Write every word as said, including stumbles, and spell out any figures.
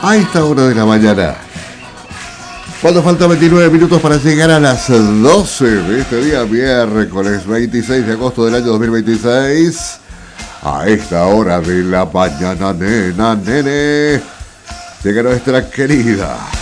a esta hora de la mañana. Cuando faltan veintinueve minutos para llegar a las doce de este día, miércoles veintiséis de agosto del año dos mil veintiséis. A esta hora de la mañana, nena, nene, llega nuestra querida